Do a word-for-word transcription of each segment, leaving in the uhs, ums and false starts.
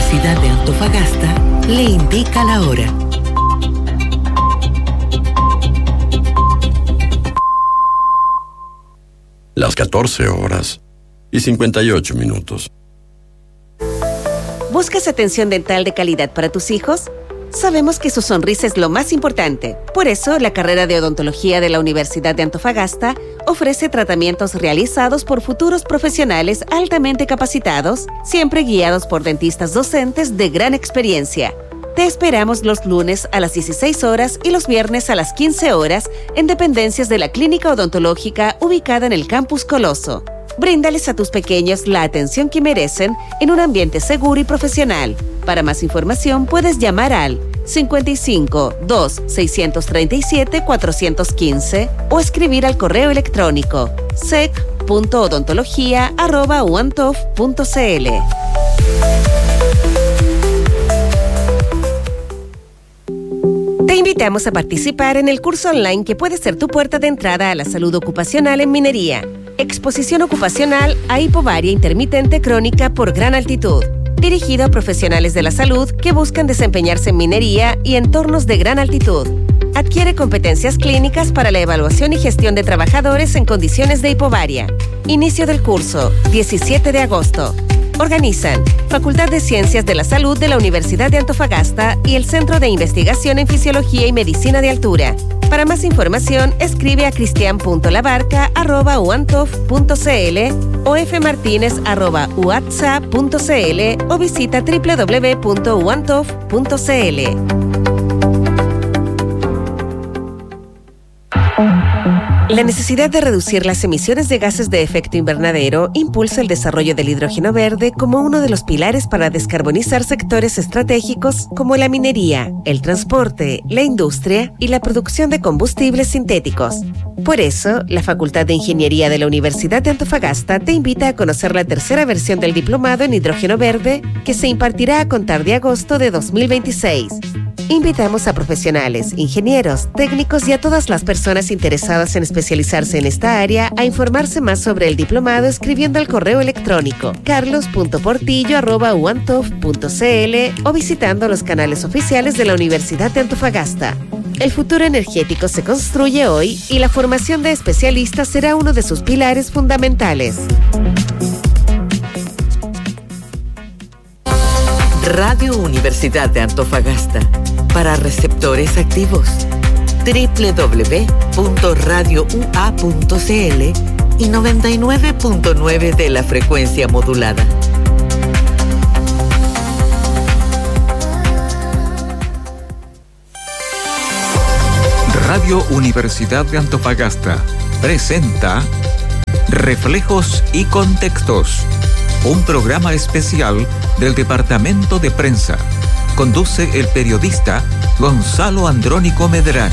Universidad de Antofagasta le indica la hora. Las catorce horas y cincuenta y ocho minutos. ¿Buscas atención dental de calidad para tus hijos? Sabemos que su sonrisa es lo más importante. Por eso, la carrera de odontología de la Universidad de Antofagasta ofrece tratamientos realizados por futuros profesionales altamente capacitados, siempre guiados por dentistas docentes de gran experiencia. Te esperamos los lunes a las dieciséis horas y los viernes a las quince horas en dependencias de la Clínica Odontológica ubicada en el Campus Coloso. Bríndales a tus pequeños la atención que merecen en un ambiente seguro y profesional. Para más información puedes llamar al cincuenta y cinco, dos, seiscientos treinta y siete, cuatrocientos quince o escribir al correo electrónico sec punto odontología arroba uantof punto cl. Te invitamos a participar en el curso online que puede ser tu puerta de entrada a la salud ocupacional en minería. Exposición ocupacional a hipovaria intermitente crónica por gran altitud. Dirigido a profesionales de la salud que buscan desempeñarse en minería y entornos de gran altitud. Adquiere competencias clínicas para la evaluación y gestión de trabajadores en condiciones de hipovaria. Inicio del curso, diecisiete de agosto. Organizan Facultad de Ciencias de la Salud de la Universidad de Antofagasta y el Centro de Investigación en Fisiología y Medicina de Altura. Para más información, escribe a cristian punto labarca arroba uantof punto cl o fmartinez arroba uatsa punto cl o visita doble u doble u doble u punto uantof punto cl. La necesidad de reducir las emisiones de gases de efecto invernadero impulsa el desarrollo del hidrógeno verde como uno de los pilares para descarbonizar sectores estratégicos como la minería, el transporte, la industria y la producción de combustibles sintéticos. Por eso, la Facultad de Ingeniería de la Universidad de Antofagasta te invita a conocer la tercera versión del diplomado en hidrógeno verde que se impartirá a contar de agosto de dos mil veintiséis. Invitamos a profesionales, ingenieros, técnicos y a todas las personas interesadas en especializarse en esta área a informarse más sobre el diplomado escribiendo al correo electrónico carlos punto portillo arroba uantof punto cl o visitando los canales oficiales de la Universidad de Antofagasta. El futuro energético se construye hoy y la formación de especialistas será uno de sus pilares fundamentales. Radio Universidad de Antofagasta, para receptores activos. doble u doble u doble u punto radio u a punto cl y noventa y nueve punto nueve de la frecuencia modulada. Radio Universidad de Antofagasta presenta Reflejos y Contextos, un programa especial del Departamento de Prensa. Conduce el periodista Gonzalo Andrónico Medrán.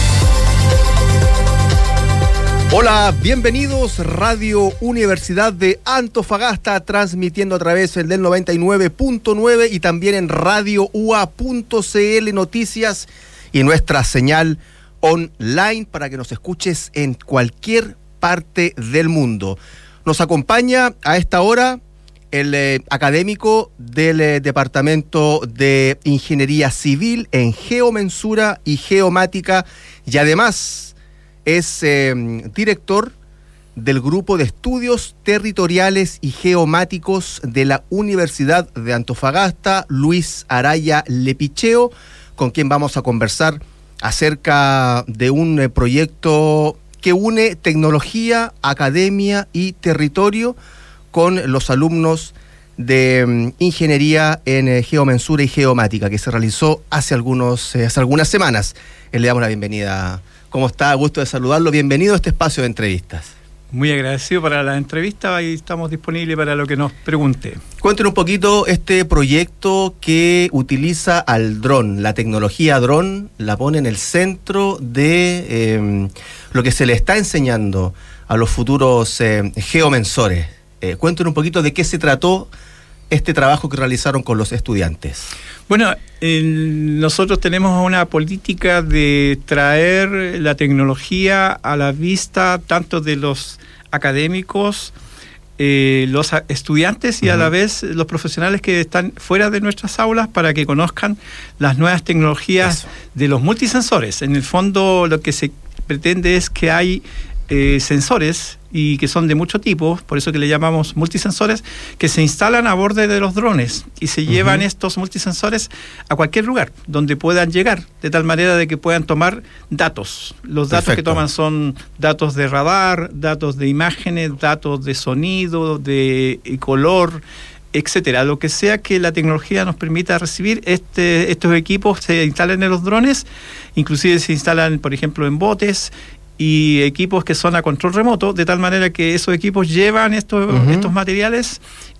Hola, bienvenidos. Radio Universidad de Antofagasta, transmitiendo a través del noventa y nueve punto nueve y también en radio u a punto cl Noticias y nuestra señal online para que nos escuches en cualquier parte del mundo. Nos acompaña a esta hora el eh, académico del eh, Departamento de Ingeniería Civil en Geomensura y Geomática y además es eh, director del Grupo de Estudios Territoriales y Geomáticos de la Universidad de Antofagasta, Luis Araya Lepicheo, con quien vamos a conversar acerca de un eh, proyecto que une tecnología, academia y territorio con los alumnos de um, Ingeniería en eh, Geomensura y Geomática, que se realizó hace, algunos, eh, hace algunas semanas. Eh, le damos la bienvenida. ¿Cómo está? Gusto de saludarlo. Bienvenido a este espacio de entrevistas. Muy agradecido para la entrevista y estamos disponibles para lo que nos pregunte. Cuéntenos un poquito este proyecto que utiliza al dron, la tecnología dron, la pone en el centro de eh, lo que se le está enseñando a los futuros eh, geomensores. Eh, cuéntenos un poquito de qué se trató este trabajo que realizaron con los estudiantes. Bueno, el, nosotros tenemos una política de traer la tecnología a la vista tanto de los académicos eh, los estudiantes y uh-huh. a la vez los profesionales que están fuera de nuestras aulas para que conozcan las nuevas tecnologías Eso. de los multisensores. En el fondo lo que se pretende es que hay eh, sensores y que son de mucho tipo, por eso que le llamamos multisensores, que se instalan a borde de los drones y se uh-huh. llevan estos multisensores a cualquier lugar donde puedan llegar, de tal manera de que puedan tomar datos. Los datos Perfecto. que toman son datos de radar, datos de imágenes, datos de sonido, de color, etcétera. Lo que sea que la tecnología nos permita recibir, este, estos equipos se instalan en los drones, inclusive se instalan, por ejemplo, en botes, y equipos que son a control remoto, de tal manera que esos equipos llevan estos, uh-huh. estos materiales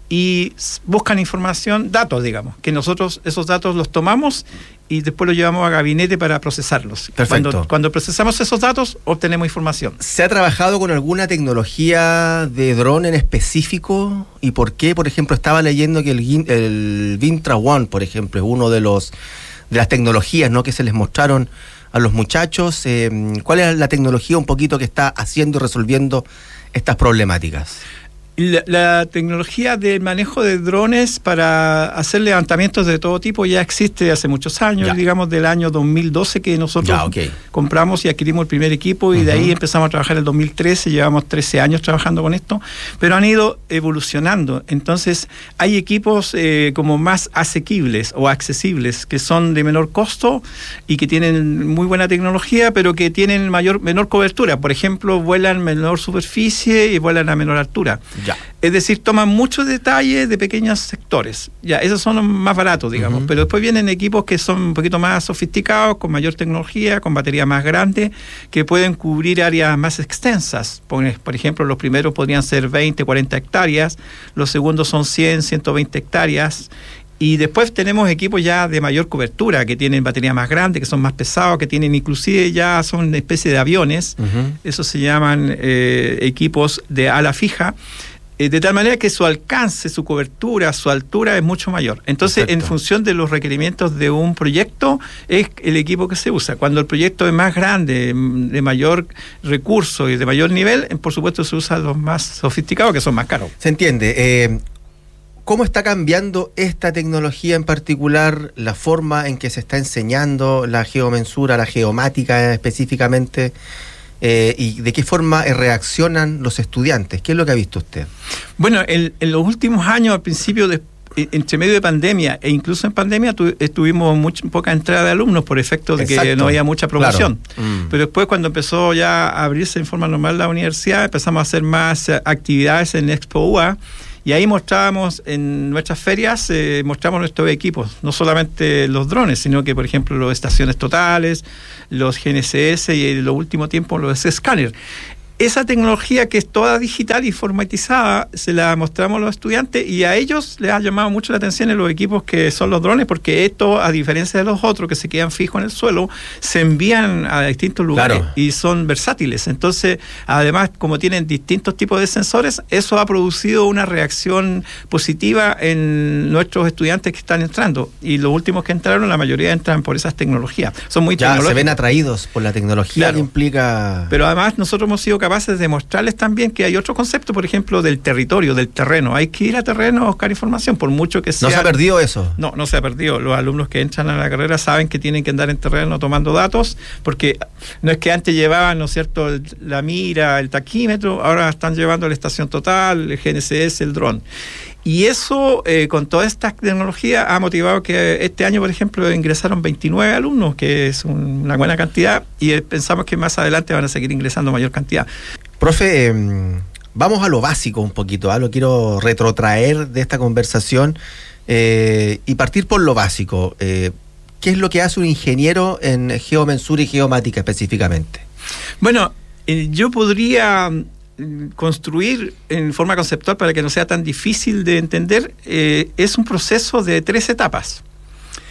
y buscan información, datos, digamos, que nosotros esos datos los tomamos y después los llevamos a gabinete para procesarlos. Perfecto. Cuando, cuando procesamos esos datos, obtenemos información. ¿Se ha trabajado con alguna tecnología de dron en específico? ¿Y por qué? Por ejemplo, estaba leyendo que el, el Vintra One, por ejemplo, es uno de los de las tecnologías, ¿no?, que se les mostraron a los muchachos. Eh, ¿Cuál es la tecnología un poquito que está haciendo y resolviendo estas problemáticas? La, la tecnología de manejo de drones para hacer levantamientos de todo tipo ya existe hace muchos años, ya. digamos del año dos mil doce que nosotros ya, okay. compramos y adquirimos el primer equipo y uh-huh. de ahí empezamos a trabajar en el dos mil trece, llevamos trece años trabajando con esto, pero han ido evolucionando. Entonces hay equipos eh, como más asequibles o accesibles que son de menor costo y que tienen muy buena tecnología, pero que tienen mayor menor cobertura. Por ejemplo, vuelan menor superficie y vuelan a menor altura. Ya. Es decir, toman muchos detalles de pequeños sectores. Ya, esos son los más baratos, digamos. Uh-huh. Pero después vienen equipos que son un poquito más sofisticados, con mayor tecnología, con batería más grande, que pueden cubrir áreas más extensas. Por, por ejemplo, los primeros podrían ser veinte, cuarenta hectáreas, los segundos son cien, ciento veinte hectáreas. Y después tenemos equipos ya de mayor cobertura, que tienen batería más grande, que son más pesados, que tienen inclusive ya son una especie de aviones. Uh-huh. Esos se llaman eh, equipos de ala fija, eh, de tal manera que su alcance, su cobertura, su altura es mucho mayor. Entonces, Perfecto. en función de los requerimientos de un proyecto, es el equipo que se usa. Cuando el proyecto es más grande, de mayor recurso y de mayor nivel, por supuesto se usan los más sofisticados, que son más caros. Se entiende. Eh... ¿Cómo está cambiando esta tecnología en particular, la forma en que se está enseñando la geomensura, la geomática específicamente, eh, y de qué forma reaccionan los estudiantes? ¿Qué es lo que ha visto usted? Bueno, en, en los últimos años, al principio, de, entre medio de pandemia e incluso en pandemia, tu, tuvimos mucha, poca entrada de alumnos por efecto de Exacto. que no había mucha promoción. Claro. Mm. Pero después, cuando empezó ya a abrirse en forma normal la universidad, empezamos a hacer más actividades en Expo U A. Y ahí mostrábamos en nuestras ferias, eh, mostramos nuestros equipos, no solamente los drones, sino que, por ejemplo, las estaciones totales, los G N S S y en los últimos tiempos los escáneres. Esa tecnología que es toda digital y informatizada, se la mostramos a los estudiantes y a ellos les ha llamado mucho la atención en los equipos que son los drones, porque esto, a diferencia de los otros que se quedan fijos en el suelo, se envían a distintos lugares claro. y son versátiles. Entonces, además, como tienen distintos tipos de sensores, eso ha producido una reacción positiva en nuestros estudiantes que están entrando. Y los últimos que entraron, la mayoría entran por esas tecnologías. Son muy ya tecnológicos. Se ven atraídos por la tecnología claro. que implica... Pero además, nosotros hemos sido capaces de mostrarles también que hay otro concepto, por ejemplo, del territorio, del terreno. Hay que ir a terreno a buscar información, por mucho que sea... ¿No se ha perdido eso? No, no se ha perdido. Los alumnos que entran a la carrera saben que tienen que andar en terreno tomando datos, porque no es que antes llevaban, ¿no es cierto?, el, la mira, el taquímetro, ahora están llevando la estación total, el G N S S, el dron. Y eso, eh, con toda esta tecnología, ha motivado que este año, por ejemplo, ingresaron veintinueve alumnos, que es un, una buena cantidad, y eh, pensamos que más adelante van a seguir ingresando mayor cantidad. Profe, eh, vamos a lo básico un poquito, ¿eh? Lo quiero retrotraer de esta conversación eh, y partir por lo básico. Eh, ¿Qué es lo que hace un ingeniero en geomensura y geomática específicamente? Bueno, eh, yo podría... construir en forma conceptual para que no sea tan difícil de entender, eh, es un proceso de tres etapas.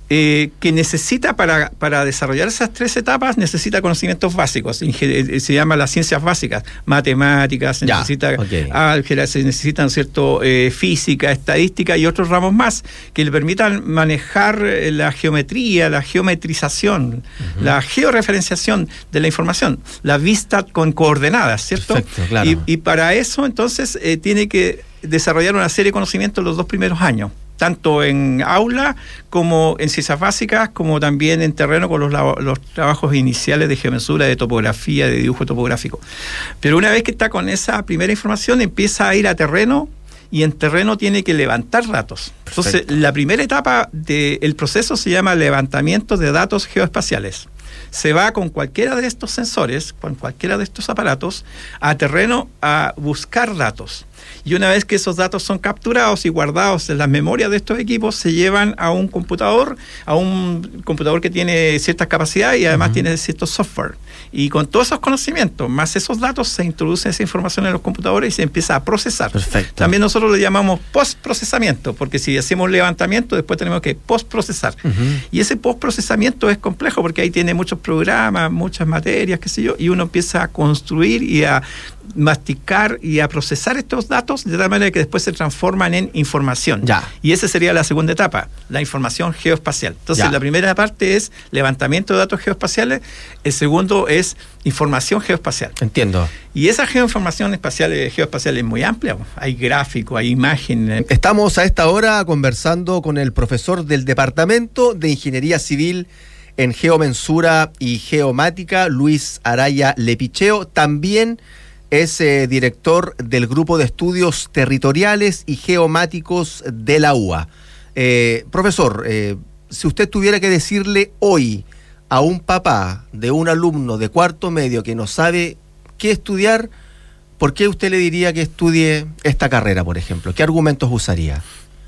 Eh, que necesita para, para desarrollar esas tres etapas, necesita conocimientos básicos, Inge- se llama las ciencias básicas, matemáticas, se ya, necesita okay. álgebra, se necesitan, ¿cierto? Eh, física, estadística y otros ramos más que le permitan manejar eh, la geometría, la geometrización, uh-huh. la georreferenciación de la información, la vista con coordenadas, ¿cierto? Perfecto, claro. y, y para eso entonces eh, tiene que desarrollar una serie de conocimientos los dos primeros años, tanto en aula como en ciencias básicas, como también en terreno con los, los trabajos iniciales de geomensura, de topografía, de dibujo topográfico. Pero una vez que está con esa primera información, empieza a ir a terreno y en terreno tiene que levantar datos. Entonces, Perfecto. la primera etapa del proceso se llama levantamiento de datos geoespaciales. Se va con cualquiera de estos sensores, con cualquiera de estos aparatos, a terreno a buscar datos. Y una vez que esos datos son capturados y guardados en las memorias de estos equipos, se llevan a un computador, a un computador que tiene ciertas capacidades y además uh-huh. tiene ciertos software. Y con todos esos conocimientos, más esos datos, se introduce esa información en los computadores y se empieza a procesar. Perfecto. También nosotros le llamamos postprocesamiento, porque si hacemos levantamiento, después tenemos que postprocesar. Uh-huh. Y ese postprocesamiento es complejo, porque ahí tiene muchos programas, muchas materias, qué sé yo, y uno empieza a construir y a masticar y a procesar estos datos de tal manera que después se transforman en información. Ya. Y esa sería la segunda etapa, la información geoespacial. Entonces, ya. la primera parte es levantamiento de datos geoespaciales, el segundo es información geoespacial. Entiendo. Y esa geoinformación espacial, geoespacial es muy amplia. Hay gráfico, hay imagen. Estamos a esta hora conversando con el profesor del Departamento de Ingeniería Civil en Geomensura y Geomática, Luis Araya Lepicheo. También es eh, director del Grupo de Estudios Territoriales y Geomáticos de la U A. Eh, profesor, eh, si usted tuviera que decirle hoy a un papá de un alumno de cuarto medio que no sabe qué estudiar, ¿por qué usted le diría que estudie esta carrera, por ejemplo? ¿Qué argumentos usaría?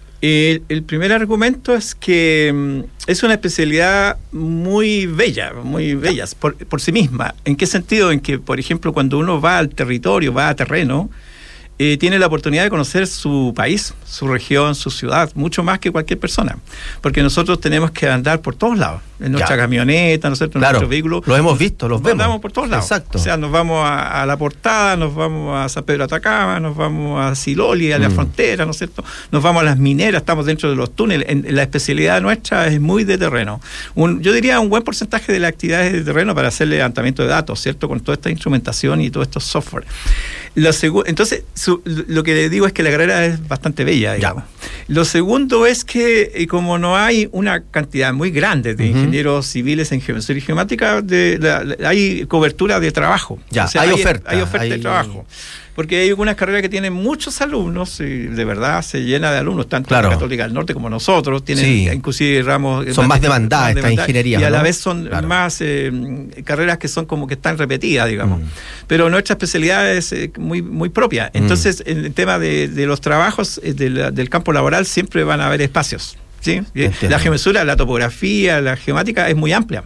El, el primer argumento es que um, es una especialidad muy bella, muy bella por, por sí misma. ¿En qué sentido? En que, por ejemplo, cuando uno va al territorio, va a terreno, eh, tiene la oportunidad de conocer su país, su región, su ciudad, mucho más que cualquier persona. Porque nosotros tenemos que andar por todos lados. En nuestra ya. camioneta, nosotros, en claro, nuestro vehículo. Lo hemos visto, los vemos. Andamos por todos lados. Exacto. O sea, nos vamos a, a La Portada, nos vamos a San Pedro de Atacama, nos vamos a Siloli, a la mm. frontera, ¿no es cierto? Nos vamos a las mineras, estamos dentro de los túneles. En, en la especialidad nuestra es muy de terreno. Un, yo diría un buen porcentaje de las actividades de terreno para hacer levantamiento de datos, ¿cierto? Con toda esta instrumentación y todo estos software. Lo segu- entonces, su, lo que le digo es que la carrera es bastante bella, digamos. Ya. Lo segundo es que, eh, como no hay una cantidad muy grande de uh-huh. ingenieros civiles en geomensura y geomática, de, la, la, hay cobertura de trabajo. Ya, o sea, hay, hay oferta. Hay oferta hay... de trabajo. Porque hay algunas carreras que tienen muchos alumnos y de verdad se llena de alumnos, tanto claro. en la Católica del Norte como nosotros, tienen sí. inclusive ramos... Son más, más demandadas esta ingeniería. Y a ¿no? la vez son claro. más eh, carreras que son como que están repetidas, digamos. Mm. Pero nuestra especialidad es eh, muy, muy propia. Entonces, mm. en el tema de, de los trabajos eh, de la, del campo laboral siempre van a haber espacios. ¿Sí? Entiendo. La geomensura, la topografía, la geomática es muy amplia.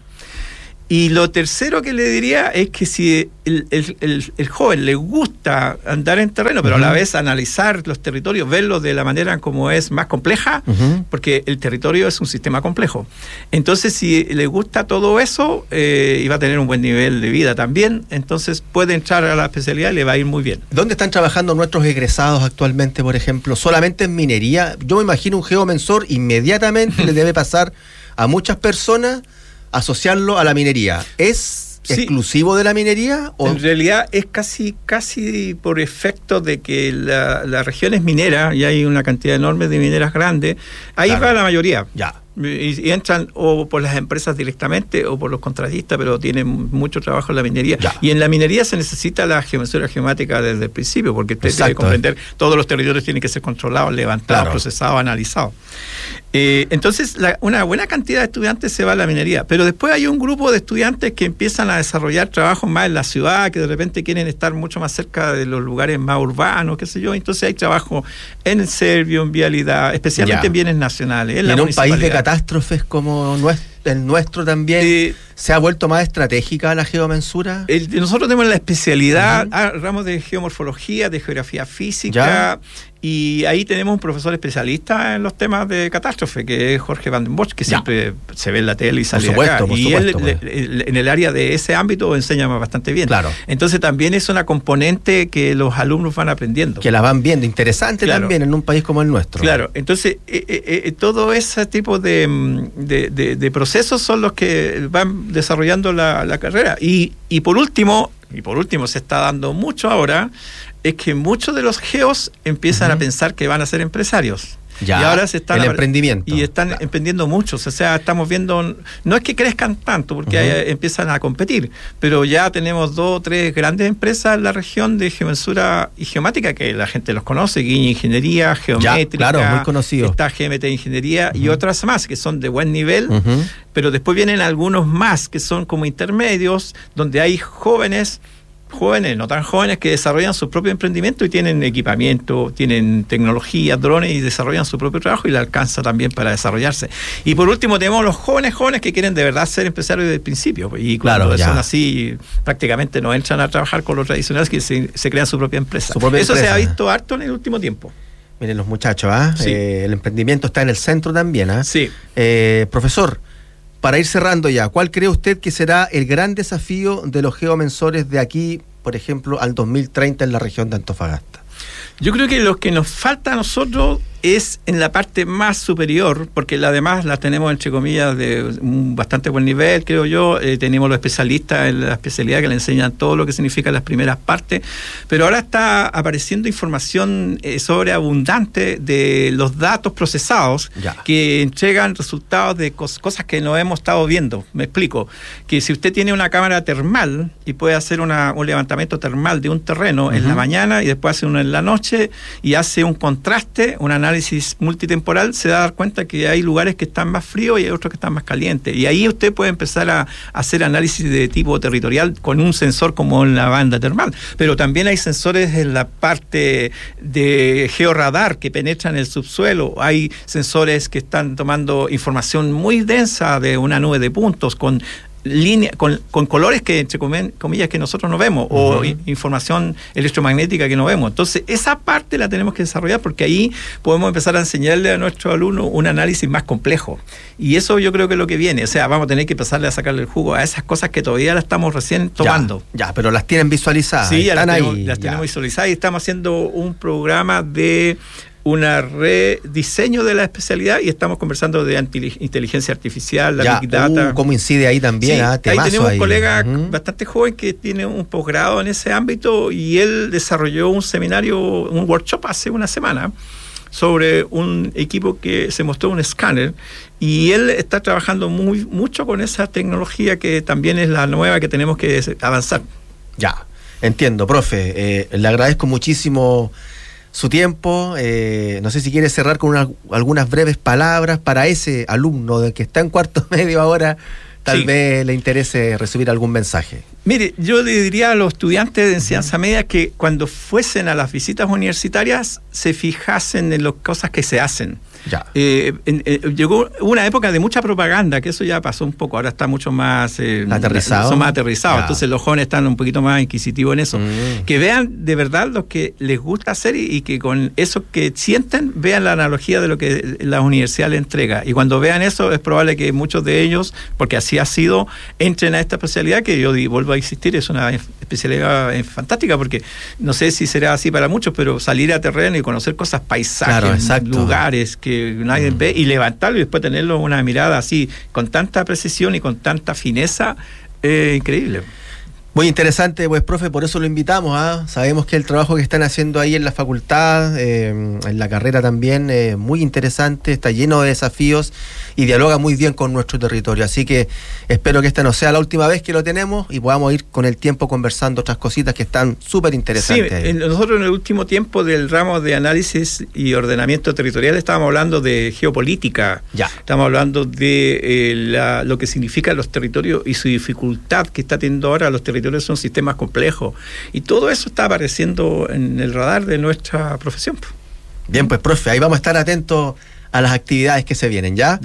Y lo tercero que le diría es que si el, el, el, el joven le gusta andar en terreno, pero uh-huh. a la vez analizar los territorios, verlos de la manera como es más compleja, uh-huh. porque el territorio es un sistema complejo. Entonces, si le gusta todo eso, eh, y va a tener un buen nivel de vida también, entonces puede entrar a la especialidad y le va a ir muy bien. ¿Dónde están trabajando nuestros egresados actualmente, por ejemplo? ¿Solamente en minería? Yo me imagino un geomensor inmediatamente le debe pasar a muchas personas asociarlo a la minería. ¿Es sí. exclusivo de la minería? ¿O? En realidad es casi casi por efecto de que la, la región es minera y hay una cantidad enorme de mineras grandes. Ahí claro. va la mayoría. Ya. Y, y entran o por las empresas directamente o por los contratistas, pero tienen mucho trabajo en la minería. Ya. Y en la minería se necesita la geomensura geomática desde el principio, porque usted Exacto, tiene que comprender, eh. todos los territorios tienen que ser controlados, levantados, claro. procesados, analizados. Eh, entonces, la, una buena cantidad de estudiantes se va a la minería, pero después hay un grupo de estudiantes que empiezan a desarrollar trabajos más en la ciudad, que de repente quieren estar mucho más cerca de los lugares más urbanos, qué sé yo. Entonces hay trabajo en el servio, en vialidad, especialmente ya. en bienes nacionales. En, y la en un país de catástrofes como nuestro, el nuestro también, eh, ¿Se ha vuelto más estratégica la geomensura? El, nosotros tenemos la especialidad, uh-huh. ah, ramos de geomorfología, de geografía física, ¿ya? Y ahí tenemos un profesor especialista en los temas de catástrofe, que es Jorge Van den Bosch, que ya. siempre se ve en la tele y sale por supuesto, acá. Por y supuesto, él pues. le, le, en el área de ese ámbito enseña bastante bien. Claro. Entonces también es una componente que los alumnos van aprendiendo. Que la van viendo, interesante claro. también en un país como el nuestro. Claro, entonces eh, eh, todo ese tipo de, de, de, de procesos son los que van desarrollando la, la carrera. Y, y por último, y por último se está dando mucho ahora, es que muchos de los geos empiezan uh-huh. a pensar que van a ser empresarios. Ya, y ahora se están el emprendimiento. Y están claro. emprendiendo muchos. O sea, estamos viendo, no es que crezcan tanto, porque uh-huh. ahí empiezan a competir, pero ya tenemos dos o tres grandes empresas en la región de geomensura y geomática, que la gente los conoce, Guiña Ingeniería, Geométrica, ya, claro, muy conocido. Está G M T Ingeniería uh-huh. y otras más que son de buen nivel, uh-huh. pero después vienen algunos más que son como intermedios, donde hay jóvenes jóvenes, no tan jóvenes, que desarrollan su propio emprendimiento y tienen equipamiento, tienen tecnología, drones y desarrollan su propio trabajo y le alcanza también para desarrollarse. Y por último tenemos los jóvenes jóvenes que quieren de verdad ser empresarios desde el principio y cuando claro, son así prácticamente no entran a trabajar con los tradicionales que se, se crean su propia empresa. Su propia Eso empresa. Se ha visto harto en el último tiempo. Miren los muchachos, ¿ah? Sí. Eh, el emprendimiento está en el centro también, ¿ah? Sí. Eh, profesor, para ir cerrando ya, ¿cuál cree usted que será el gran desafío de los geomensores de aquí, por ejemplo, al dos mil treinta en la región de Antofagasta? Yo creo que lo que nos falta a nosotros es en la parte más superior, porque además la tenemos, entre comillas, de un bastante buen nivel, creo yo. Eh, tenemos los especialistas en la especialidad que le enseñan todo lo que significa las primeras partes, pero ahora está apareciendo información eh, sobreabundante de los datos procesados ya. que entregan resultados de cos- cosas que no hemos estado viendo. Me explico, que si usted tiene una cámara termal y puede hacer una, un levantamiento termal de un terreno uh-huh. en la mañana y después hace uno en la noche y hace un contraste, un análisis análisis multitemporal, se da a dar cuenta que hay lugares que están más fríos y hay otros que están más calientes. Y ahí usted puede empezar a, a hacer análisis de tipo territorial con un sensor como en la banda termal. Pero también hay sensores en la parte de georradar que penetran el subsuelo. Hay sensores que están tomando información muy densa de una nube de puntos con línea, con, con colores que, entre comillas, que nosotros no vemos, uh-huh. o i- información electromagnética que no vemos. Entonces, esa parte la tenemos que desarrollar porque ahí podemos empezar a enseñarle a nuestros alumnos un análisis más complejo. Y eso yo creo que es lo que viene. O sea, vamos a tener que empezarle a sacarle el jugo a esas cosas que todavía las estamos recién tomando. Ya, ya pero las tienen visualizadas. Sí, ya están las tenemos, ahí. las ya. tenemos visualizadas y estamos haciendo un programa de una rediseño de la especialidad y estamos conversando de anti- inteligencia artificial, la ya, Big Data. Uh, ¿Cómo incide ahí también? Sí, ah, ahí tenemos ahí. un colega uh-huh. bastante joven que tiene un posgrado en ese ámbito y él desarrolló un seminario, un workshop hace una semana sobre un equipo que se mostró un escáner y él está trabajando muy mucho con esa tecnología que también es la nueva que tenemos que avanzar. Ya, entiendo, profe. Eh, le agradezco muchísimo su tiempo. Eh, no sé si quiere cerrar con una, algunas breves palabras para ese alumno de que está en cuarto medio ahora, tal sí. vez le interese recibir algún mensaje. Mire, yo le diría a los estudiantes de enseñanza media que cuando fuesen a las visitas universitarias se fijasen en las cosas que se hacen. Ya. Eh, en, eh, llegó una época de mucha propaganda, que eso ya pasó un poco, ahora está mucho más eh, aterrizado. Son más aterrizados, ya. Entonces los jóvenes están un poquito más inquisitivos en eso. Mm. Que vean de verdad lo que les gusta hacer y, y que con eso que sienten vean la analogía de lo que la universidad le entrega. Y cuando vean eso es probable que muchos de ellos, porque así ha sido, entren a esta especialidad que yo vuelvo a insistir, es una especialidad fantástica porque no sé si será así para muchos, pero salir a terreno y conocer cosas, paisajes, claro, lugares que que nadie mm. ve y levantarlo y después tenerlo una mirada así con tanta precisión y con tanta fineza, eh, increíble. Muy interesante, pues, profe, por eso lo invitamos. ¿eh? Sabemos que el trabajo que están haciendo ahí en la facultad, eh, en la carrera también, es eh, muy interesante, está lleno de desafíos y dialoga muy bien con nuestro territorio. Así que espero que esta no sea la última vez que lo tenemos y podamos ir con el tiempo conversando otras cositas que están súper interesantes. Sí, en, nosotros en el último tiempo del ramo de análisis y ordenamiento territorial estábamos hablando de geopolítica. Ya. Estamos hablando de eh, la, lo que significan los territorios y su dificultad que está teniendo ahora los territorios. Son sistemas complejos y todo eso está apareciendo en el radar de nuestra profesión. Bien, pues, profe, ahí vamos a estar atentos a las actividades que se vienen, ¿ya? Ya.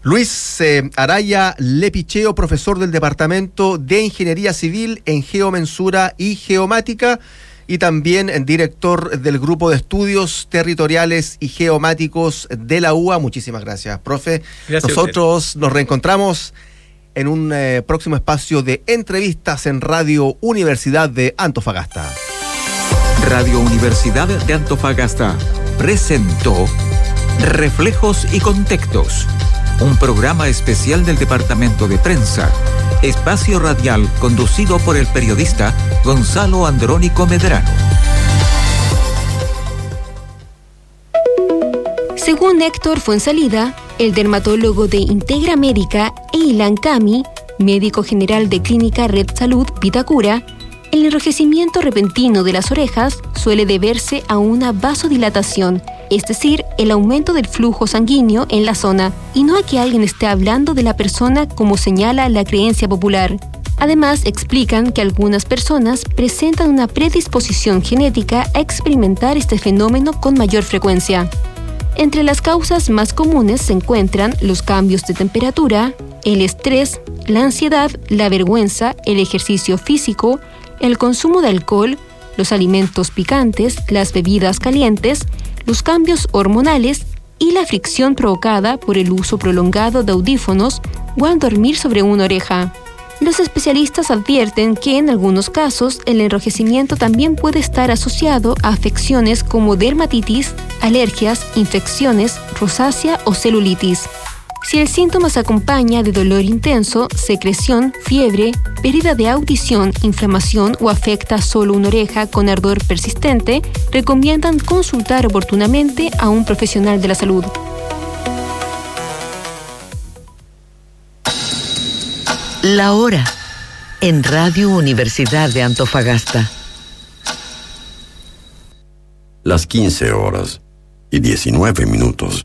Luis eh, Araya Lepicheo, profesor del Departamento de Ingeniería Civil en Geomensura y Geomática, y también director del Grupo de Estudios Territoriales y Geomáticos de la U A. Muchísimas gracias, profe. Gracias. Nosotros nos reencontramos en un eh, próximo espacio de entrevistas en Radio Universidad de Antofagasta. Radio Universidad de Antofagasta presentó Reflejos y Contextos, un programa especial del Departamento de Prensa, espacio radial conducido por el periodista Gonzalo Andrónico Medrano. Según Héctor Fuensalida, el dermatólogo de Integra Médica, e Ilan Cami, médico general de Clínica Red Salud Vitacura, el enrojecimiento repentino de las orejas suele deberse a una vasodilatación, es decir, el aumento del flujo sanguíneo en la zona, y no a que alguien esté hablando de la persona como señala la creencia popular. Además, explican que algunas personas presentan una predisposición genética a experimentar este fenómeno con mayor frecuencia. Entre las causas más comunes se encuentran los cambios de temperatura, el estrés, la ansiedad, la vergüenza, el ejercicio físico, el consumo de alcohol, los alimentos picantes, las bebidas calientes, los cambios hormonales y la fricción provocada por el uso prolongado de audífonos o al dormir sobre una oreja. Los especialistas advierten que en algunos casos el enrojecimiento también puede estar asociado a afecciones como dermatitis, alergias, infecciones, rosácea o celulitis. Si el síntoma se acompaña de dolor intenso, secreción, fiebre, pérdida de audición, inflamación o afecta solo una oreja con ardor persistente, recomiendan consultar oportunamente a un profesional de la salud. La hora en Radio Universidad de Antofagasta. Las quince horas y diecinueve minutos.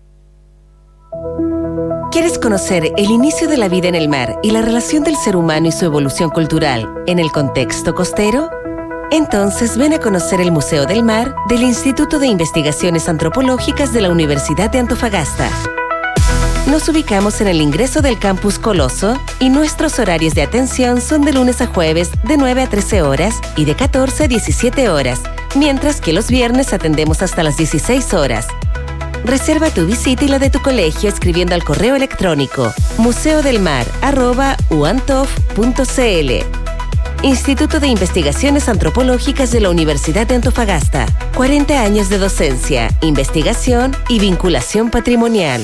¿Quieres conocer el inicio de la vida en el mar y la relación del ser humano y su evolución cultural en el contexto costero? Entonces ven a conocer el Museo del Mar del Instituto de Investigaciones Antropológicas de la Universidad de Antofagasta. Nos ubicamos en el ingreso del Campus Coloso y nuestros horarios de atención son de lunes a jueves de nueve a trece horas y de catorce a diecisiete horas, mientras que los viernes atendemos hasta las dieciséis horas. Reserva tu visita y la de tu colegio escribiendo al correo electrónico museodelmar arroba uantof punto cl. Instituto de Investigaciones Antropológicas de la Universidad de Antofagasta. cuarenta años de docencia, investigación y vinculación patrimonial.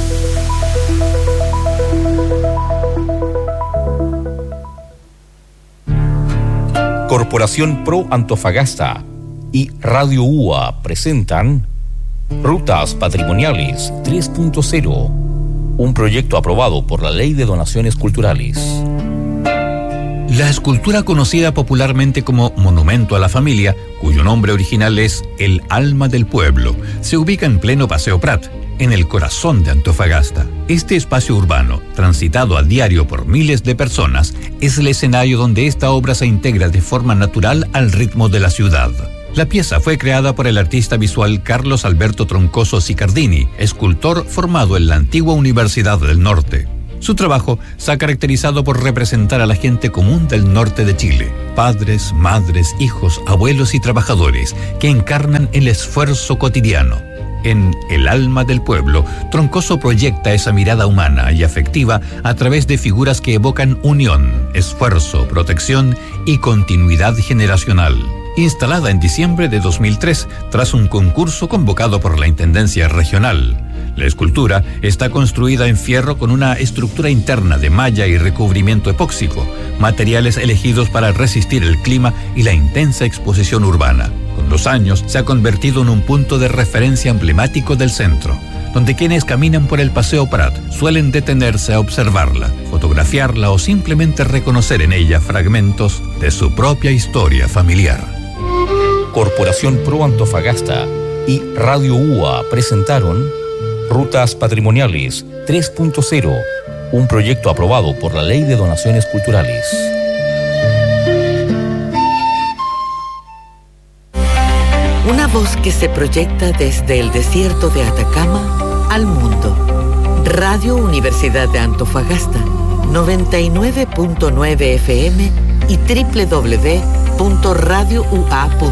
Corporación Pro Antofagasta y Radio U A presentan Rutas Patrimoniales tres punto cero, un proyecto aprobado por la Ley de Donaciones Culturales. La escultura conocida popularmente como Monumento a la Familia, cuyo nombre original es El Alma del Pueblo, se ubica en pleno Paseo Prat, en el corazón de Antofagasta. Este espacio urbano, transitado a diario por miles de personas, es el escenario donde esta obra se integra de forma natural al ritmo de la ciudad. La pieza fue creada por el artista visual Carlos Alberto Troncoso Sicardini, escultor formado en la antigua Universidad del Norte. Su trabajo se ha caracterizado por representar a la gente común del norte de Chile, padres, madres, hijos, abuelos y trabajadores que encarnan el esfuerzo cotidiano. En El Alma del Pueblo, Troncoso proyecta esa mirada humana y afectiva a través de figuras que evocan unión, esfuerzo, protección y continuidad generacional. Instalada en diciembre de dos mil tres, tras un concurso convocado por la Intendencia Regional. La escultura está construida en fierro con una estructura interna de malla y recubrimiento epóxico, materiales elegidos para resistir el clima y la intensa exposición urbana. Con los años se ha convertido en un punto de referencia emblemático del centro, donde quienes caminan por el Paseo Prat suelen detenerse a observarla, fotografiarla o simplemente reconocer en ella fragmentos de su propia historia familiar. Corporación Pro Antofagasta y Radio U A presentaron Rutas Patrimoniales tres punto cero, un proyecto aprobado por la Ley de Donaciones Culturales. Una voz que se proyecta desde el desierto de Atacama al mundo. Radio Universidad de Antofagasta, noventa y nueve punto nueve F M y doble u doble u doble u punto radio u a punto c l.